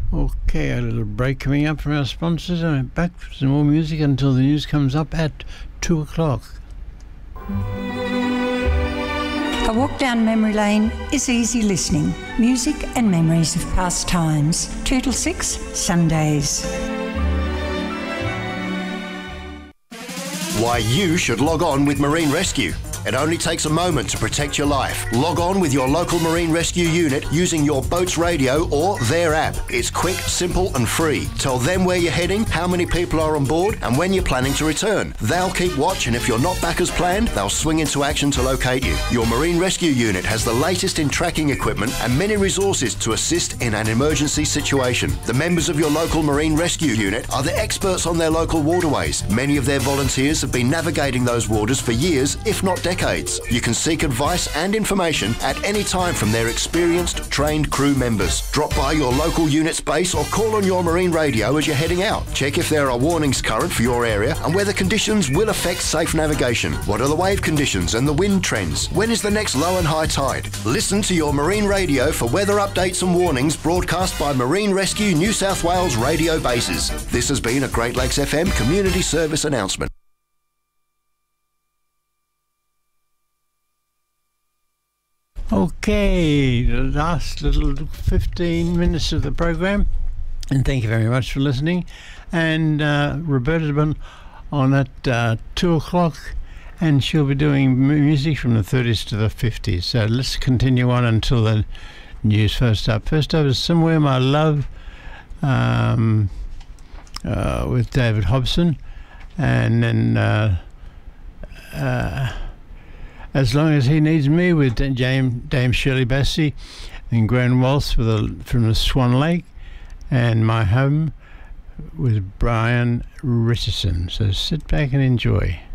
Okay, a little break coming up from our sponsors, and I'm back for some more music until the news comes up at 2 o'clock. A walk down memory lane is easy listening. Music and memories of past times. 2 till 6, Sundays. Why you should log on with Marine Rescue. It only takes a moment to protect your life. Log on with your local Marine Rescue unit using your boat's radio or their app. It's quick, simple and free. Tell them where you're heading, how many people are on board and when you're planning to return. They'll keep watch, and if you're not back as planned, they'll swing into action to locate you. Your Marine Rescue unit has the latest in tracking equipment and many resources to assist in an emergency situation. The members of your local Marine Rescue unit are the experts on their local waterways. Many of their volunteers have been navigating those waters for years, if not decades. You can seek advice and information at any time from their experienced, trained crew members. Drop by your local unit's base or call on your marine radio as you're heading out. Check if there are warnings current for your area and whether conditions will affect safe navigation. What are the wave conditions and the wind trends? When is the next low and high tide? Listen to your marine radio for weather updates and warnings broadcast by Marine Rescue New South Wales radio bases. This has been a Great Lakes FM community service announcement. Okay, the last little 15 minutes of the program, and thank you very much for listening. And Roberta's been on at 2 o'clock, and she'll be doing music from the 30s to the 50s. So let's continue on until the news first up. First up is Somewhere My Love with David Hobson, and then As Long As He Needs Me with Dame Shirley Bassey, and Grand Waltz from the Swan Lake, and My Home with Brian Richardson. So sit back and enjoy.